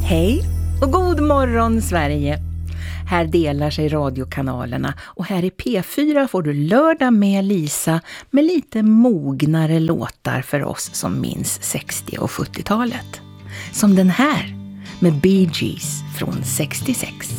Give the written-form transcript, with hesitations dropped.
Hej och god morgon Sverige! Här delar sig radiokanalerna och här i P4 får du lördag med Lisa med lite mognare låtar för oss som minns 60- och 70-talet. Som den här med Bee Gees från 66.